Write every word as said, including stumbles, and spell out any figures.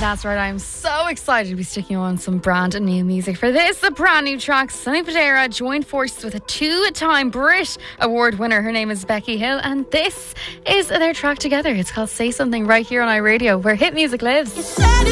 That's right, I'm so excited to be sticking on some brand new music for this. The brand new track, Sonny Fodera joined forces with a two-time Brit Award winner. Her name is Becky Hill, and this is their track together. It's called Say Something, right here on iRadio, where hit music lives.